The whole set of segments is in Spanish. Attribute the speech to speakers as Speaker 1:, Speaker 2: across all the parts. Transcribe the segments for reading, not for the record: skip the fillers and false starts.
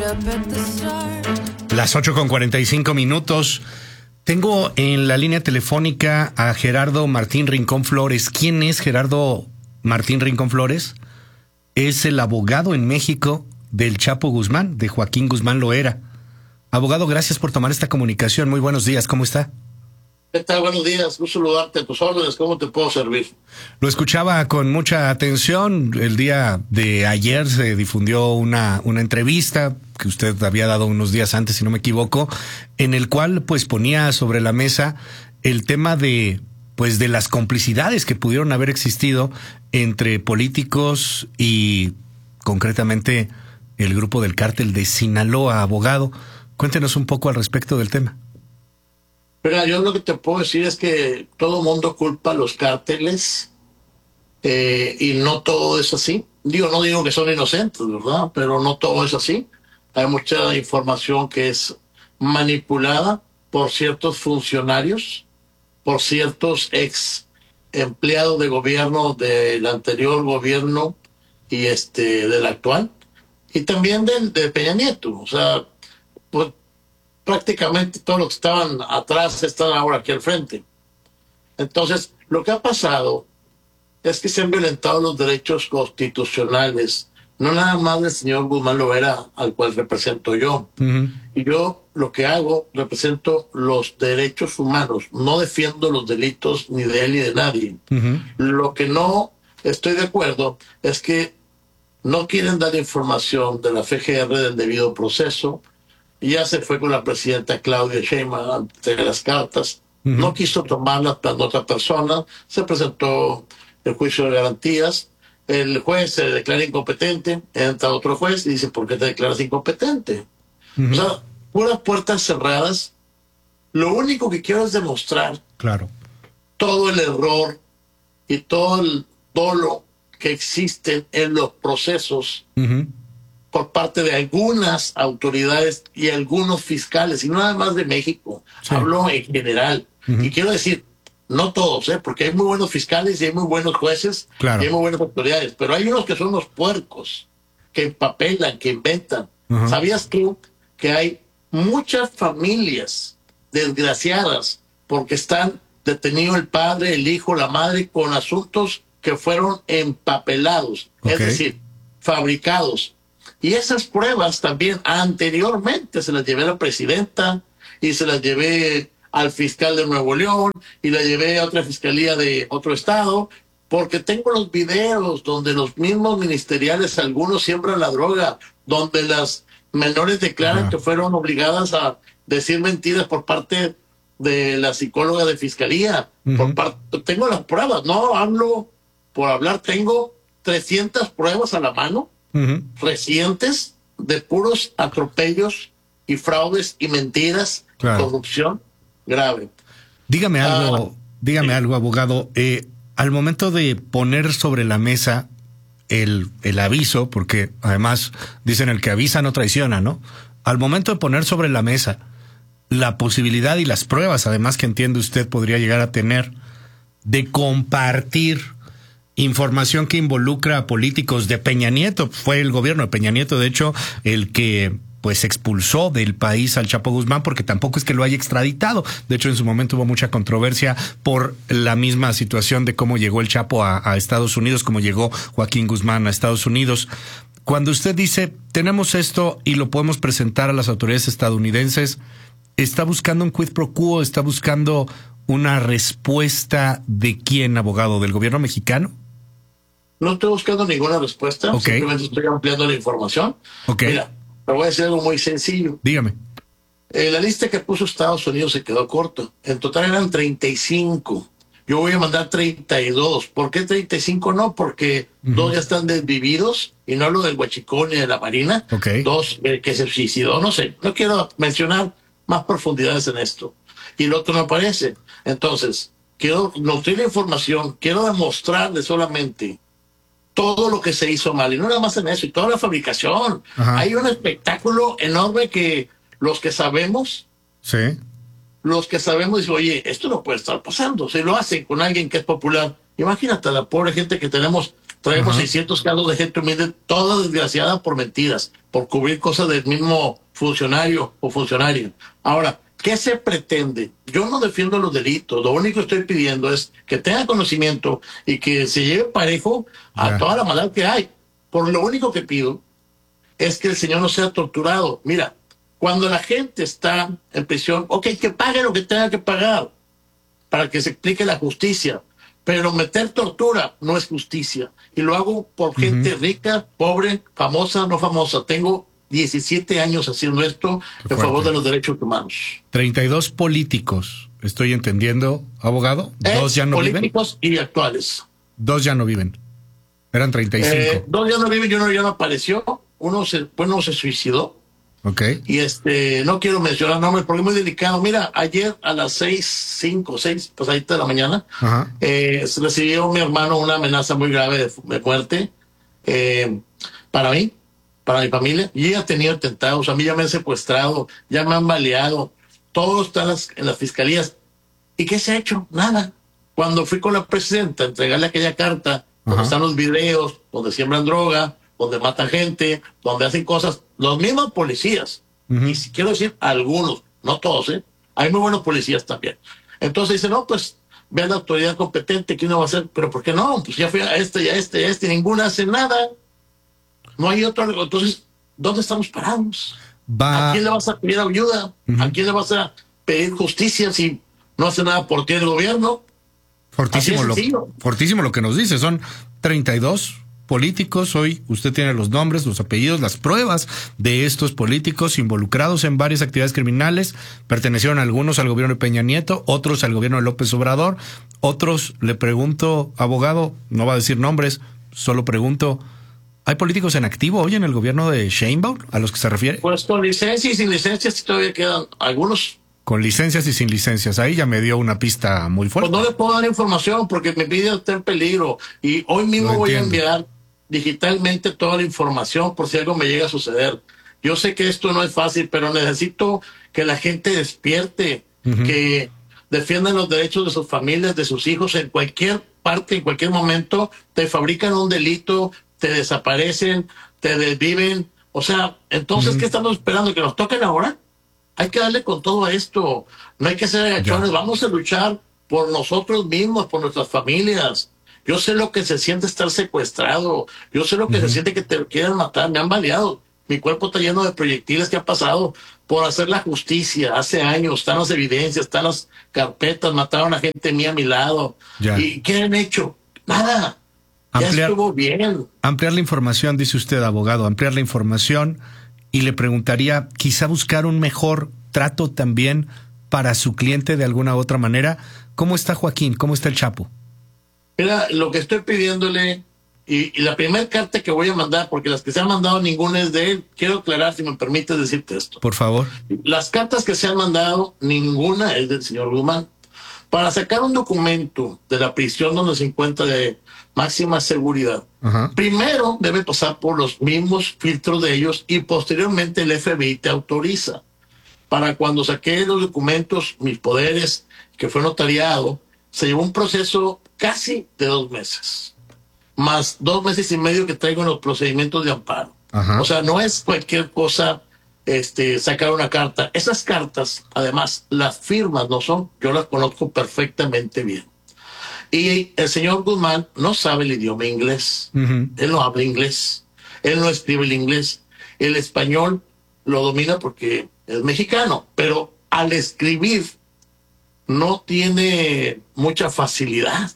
Speaker 1: Las 8:45. Tengo en la línea telefónica a Gerardo Martín Rincón Flores. ¿Quién es Gerardo Martín Rincón Flores? Es el abogado en México del Chapo Guzmán, de Joaquín Guzmán Loera. Abogado, gracias por tomar esta comunicación. Muy buenos días, ¿cómo está?
Speaker 2: ¿Qué tal? Buenos días, gusto saludarte, a tus órdenes, ¿cómo te puedo servir?
Speaker 1: Lo escuchaba con mucha atención. El día de ayer se difundió una entrevista que usted había dado unos días antes, si no me equivoco, en el cual pues ponía sobre la mesa el tema de las complicidades que pudieron haber existido entre políticos y concretamente el grupo del cártel de Sinaloa. Abogado, cuéntenos un poco al respecto del tema.
Speaker 2: Mira, yo lo que te puedo decir es que todo mundo culpa a los cárteles y no todo es así. No digo que son inocentes, ¿verdad? Pero no todo es así. Hay mucha información que es manipulada por ciertos funcionarios, por ciertos ex empleados de gobierno del anterior gobierno y del actual, y también de Peña Nieto. O sea, pues prácticamente todos los que estaban atrás están ahora aquí al frente. Entonces, lo que ha pasado es que se han violentado los derechos constitucionales, no nada más del señor Guzmán Loera, al cual represento yo. Y yo lo que hago, represento los derechos humanos, no defiendo los delitos ni de él ni de nadie. Lo que no estoy de acuerdo es que no quieren dar información de la FGR del debido proceso. Ya se fue con la presidenta Claudia Sheinbaum ante las cartas. No quiso tomarlas para otra persona. Se presentó el juicio de garantías. El juez se declara incompetente. Entra otro juez y dice, ¿por qué te declaras incompetente? O sea, puras puertas cerradas. Lo único que quiero es demostrar todo el error y todo el dolo que existe en los procesos por parte de algunas autoridades y algunos fiscales, y no nada más de México, hablo en general. Y quiero decir, no todos, porque hay muy buenos fiscales y hay muy buenos jueces y hay muy buenas autoridades, pero hay unos que son los puercos, que empapelan, que inventan. ¿Sabías tú que hay muchas familias desgraciadas porque están detenidos el padre, el hijo, la madre con asuntos que fueron empapelados, es decir, fabricados? Y esas pruebas también anteriormente se las llevé a la presidenta y se las llevé al fiscal de Nuevo León y la llevé a otra fiscalía de otro estado, porque tengo los videos donde los mismos ministeriales, algunos siembran la droga, donde las menores declaran que fueron obligadas a decir mentiras por parte de la psicóloga de fiscalía. Tengo las pruebas, no hablo por hablar, tengo 300 pruebas a la mano recientes de puros atropellos y fraudes y mentiras, corrupción grave.
Speaker 1: Dígame algo, abogado. Al momento de poner sobre la mesa el aviso, porque además dicen el que avisa no traiciona, ¿no? Al momento de poner sobre la mesa la posibilidad y las pruebas, además que entiende usted podría llegar a tener, de compartir información que involucra a políticos de Peña Nieto. Fue el gobierno de Peña Nieto, de hecho, el que pues expulsó del país al Chapo Guzmán, porque tampoco es que lo haya extraditado. De hecho, en su momento hubo mucha controversia por la misma situación de cómo llegó el Chapo a Estados Unidos, cómo llegó Joaquín Guzmán a Estados Unidos. Cuando usted dice, tenemos esto y lo podemos presentar a las autoridades estadounidenses, ¿está buscando un quid pro quo? ¿Está buscando una respuesta de quién, abogado? ¿Del gobierno mexicano?
Speaker 2: No estoy buscando ninguna respuesta, simplemente estoy ampliando la información. Mira, te voy a decir algo muy sencillo.
Speaker 1: Dígame.
Speaker 2: La lista que puso Estados Unidos se quedó corta. En total eran 35. Yo voy a mandar 32. ¿Por qué 35 no? Porque 2 ya están desvividos, y no hablo del Huachicol ni de la Marina. 2 que se suicidó, no sé. No quiero mencionar más profundidades en esto. Y el otro no aparece. Entonces, quiero nutrir la información, quiero demostrarle solamente todo lo que se hizo mal, y no nada más en eso, y toda la fabricación. Hay un espectáculo enorme que los que sabemos dicen, oye, esto no puede estar pasando. Se lo hacen con alguien que es popular. Imagínate a la pobre gente que tenemos Traemos 600 casos de gente humilde, toda desgraciada por mentiras, por cubrir cosas del mismo funcionario o funcionaria. Ahora, ¿qué se pretende? Yo no defiendo los delitos, lo único que estoy pidiendo es que tenga conocimiento y que se lleve parejo a toda la maldad que hay. Por lo único que pido es que el señor no sea torturado. Mira, cuando la gente está en prisión, ok, que pague lo que tenga que pagar para que se explique la justicia, pero meter tortura no es justicia. Y lo hago por gente rica, pobre, famosa, no famosa. Tengo 17 años haciendo esto en favor de los derechos humanos.
Speaker 1: 32 políticos, estoy entendiendo, abogado. ¿Dos ya no viven?
Speaker 2: Políticos y actuales.
Speaker 1: 2 ya no viven. Eran 35.
Speaker 2: 2 ya no viven y uno ya no apareció. Uno se suicidó.
Speaker 1: Ok.
Speaker 2: Y no quiero mencionar nombres porque es muy delicado. Mira, ayer a las 6:05, pues ahí de la mañana, recibió mi hermano una amenaza muy grave de muerte para mí, para mi familia. Y ella ha tenido atentados, a mí ya me han secuestrado, ya me han baleado, todo está en las fiscalías. ¿Y qué se ha hecho? Nada. Cuando fui con la presidenta a entregarle aquella carta, donde están los videos, donde siembran droga, donde matan gente, donde hacen cosas, los mismos policías, y si quiero decir algunos, no todos, hay muy buenos policías también. Entonces dice, no, pues vean la autoridad competente, ¿qué uno va a hacer? Pero ¿por qué no? Pues ya fui a y a y ninguna hace nada. No hay otro. Entonces, ¿dónde estamos parados? ¿A quién le vas a pedir ayuda? ¿A quién le vas a pedir justicia si no hace nada por ti el gobierno?
Speaker 1: Fortísimo lo que nos dice, son 32 políticos. Hoy usted tiene los nombres, los apellidos, las pruebas de estos políticos involucrados en varias actividades criminales. Pertenecieron algunos al gobierno de Peña Nieto, otros al gobierno de López Obrador, otros, le pregunto, abogado, no va a decir nombres, solo pregunto, ¿hay políticos en activo hoy en el gobierno de Sheinbaum a los que se refiere?
Speaker 2: Pues con licencia y sin licencia sí todavía quedan algunos.
Speaker 1: Con licencias y sin licencias. Ahí ya me dio una pista muy fuerte.
Speaker 2: Pues no le puedo dar información porque mi vida está en peligro. Y hoy mismo voy a enviar digitalmente toda la información por si algo me llega a suceder. Yo sé que esto no es fácil, pero necesito que la gente despierte, que defiendan los derechos de sus familias, de sus hijos en cualquier parte, en cualquier momento. Te fabrican un delito, te desaparecen, te desviven. O sea, entonces, ¿qué estamos esperando? ¿Que nos toquen ahora? Hay que darle con todo a esto. No hay que ser agachones. Vamos a luchar por nosotros mismos, por nuestras familias. Yo sé lo que se siente estar secuestrado. Yo sé lo que se siente que te quieren matar. Me han baleado. Mi cuerpo está lleno de proyectiles que ha pasado por hacer la justicia. Hace años están las evidencias, están las carpetas. Mataron a gente mía a mi lado. ¿Y qué han hecho? Nada. Ya estuvo bien.
Speaker 1: Ampliar la información, dice usted, abogado. Ampliar la información. Y le preguntaría, quizá buscar un mejor trato también para su cliente de alguna u otra manera. ¿Cómo está Joaquín? ¿Cómo está el Chapo?
Speaker 2: Mira, lo que estoy pidiéndole, y la primera carta que voy a mandar, porque las que se han mandado ninguna es de él, quiero aclarar, si me permites decirte esto.
Speaker 1: Por favor.
Speaker 2: Las cartas que se han mandado, ninguna es del señor Guzmán. Para sacar un documento de la prisión donde se encuentra de máxima seguridad, primero debe pasar por los mismos filtros de ellos y posteriormente el FBI te autoriza. Para cuando saqué los documentos, mis poderes, que fue notariado, se llevó un proceso casi de 2 meses, más 2 meses y medio que traigo en los procedimientos de amparo. O sea, no es cualquier cosa sacar una carta. Esas cartas, además, las firmas no son, yo las conozco perfectamente bien. Y el señor Guzmán no sabe el idioma inglés. Él no habla inglés. Él no escribe el inglés. El español lo domina porque es mexicano, pero al escribir no tiene mucha facilidad.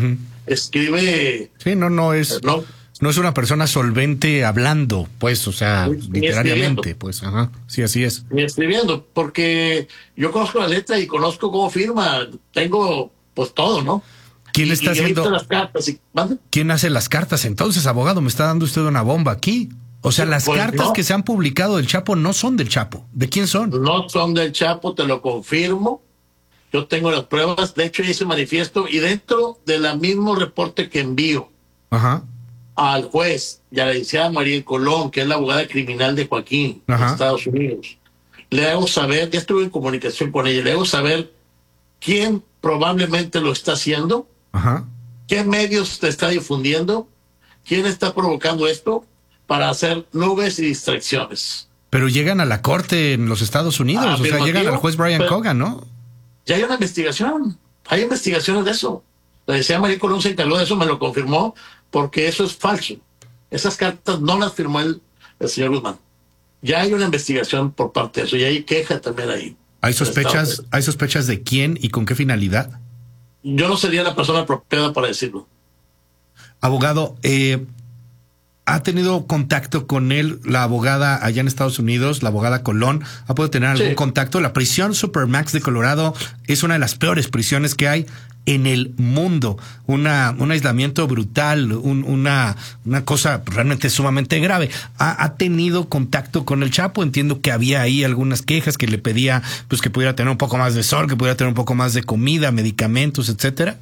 Speaker 2: Escribe...
Speaker 1: Sí, no es una persona solvente hablando, pues, o sea, literariamente, pues, sí, así es.
Speaker 2: Ni escribiendo, porque yo conozco la letra y conozco cómo firma, tengo, pues, todo, ¿no?
Speaker 1: ¿Quién está haciendo
Speaker 2: las cartas?
Speaker 1: ¿Quién hace las cartas? Entonces, abogado, me está dando usted una bomba aquí. O sea, las cartas que se han publicado del Chapo no son del Chapo. ¿De quién son?
Speaker 2: No son del Chapo, te lo confirmo. Yo tengo las pruebas, de hecho hice un manifiesto y dentro del mismo reporte que envío al juez y a la licenciada María Colón, que es la abogada criminal de Joaquín, de Estados Unidos, le hago saber, ya estuve en comunicación con ella, le hago saber quién probablemente lo está haciendo, qué medios te está difundiendo quién está provocando esto para hacer nubes y distracciones.
Speaker 1: Pero llegan a la corte en los Estados Unidos, o sea, llegan al juez Brian Cogan, ¿no?
Speaker 2: Ya hay una investigación, hay investigaciones de eso. La decía María Colón se encargó de eso, me lo confirmó, porque eso es falso. Esas cartas no las firmó el señor Guzmán. Ya hay una investigación por parte de eso, y hay queja también ahí.
Speaker 1: ¿Hay sospechas de quién y con qué finalidad?
Speaker 2: Yo no sería la persona apropiada para decirlo.
Speaker 1: Abogado, ¿ha tenido contacto con él la abogada allá en Estados Unidos, la abogada Colón? ¿Ha podido tener algún contacto? La prisión Supermax de Colorado es una de las peores prisiones que hay en el mundo. Un aislamiento brutal, una cosa realmente sumamente grave. ¿Ha tenido contacto con el Chapo? Entiendo que había ahí algunas quejas que le pedía pues que pudiera tener un poco más de sol, que pudiera tener un poco más de comida, medicamentos, etcétera.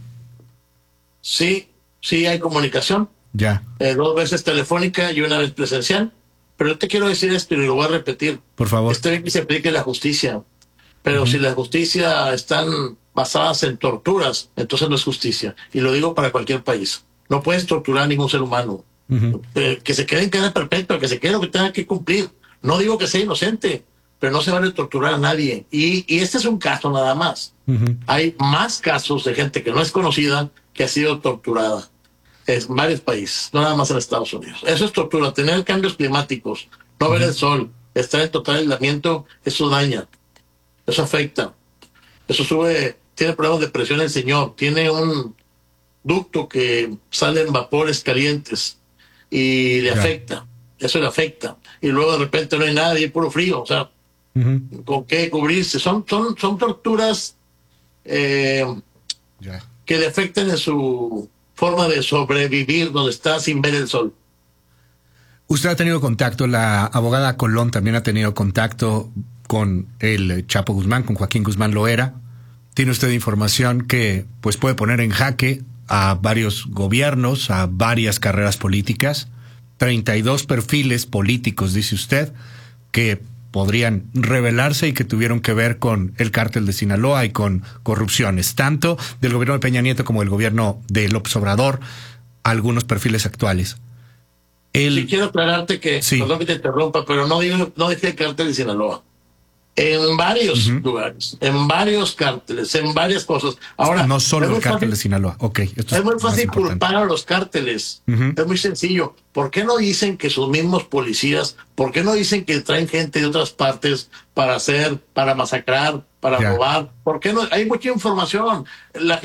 Speaker 2: Sí hay comunicación.
Speaker 1: Ya.
Speaker 2: 2 veces telefónica y 1 vez presencial. Pero te quiero decir esto y lo voy a repetir.
Speaker 1: Por favor.
Speaker 2: Está bien que se aplique la justicia, pero si la justicia están basadas en torturas, entonces no es justicia. Y lo digo para cualquier país. No puedes torturar a ningún ser humano. Que se quede en cadena perpetua, que se quede lo que tenga que cumplir. No digo que sea inocente, pero no se vale torturar a nadie. Y este es un caso nada más. Hay más casos de gente que no es conocida que ha sido torturada en varios países, no nada más en Estados Unidos. Eso es tortura. Tener cambios climáticos, no ver el sol, estar en total aislamiento, eso daña, eso afecta, eso sube. Tiene problemas de presión el señor, tiene un ducto que salen vapores calientes y le afecta, eso le afecta. Y luego de repente no hay nada y hay puro frío, o sea, ¿con qué cubrirse? Son torturas que le afectan en su forma de sobrevivir donde está sin ver el sol.
Speaker 1: Usted ha tenido contacto, la abogada Colón también ha tenido contacto con el Chapo Guzmán, con Joaquín Guzmán Loera. Tiene usted información que pues puede poner en jaque a varios gobiernos, a varias carreras políticas. 32 perfiles políticos, dice usted, que podrían revelarse y que tuvieron que ver con el cártel de Sinaloa y con corrupciones, tanto del gobierno de Peña Nieto como del gobierno de López Obrador, algunos perfiles actuales.
Speaker 2: Sí, quiero aclararte que, perdón que te interrumpa, pero no dije el cártel de Sinaloa. En varios lugares, en varios cárteles, en varias cosas. Ahora,
Speaker 1: no solo el cártel de Sinaloa. Okay,
Speaker 2: es muy fácil culpar a los cárteles. Es muy sencillo. ¿Por qué no dicen que sus mismos policías, por qué no dicen que traen gente de otras partes para masacrar, para robar? ¿Por qué no? Hay mucha información. La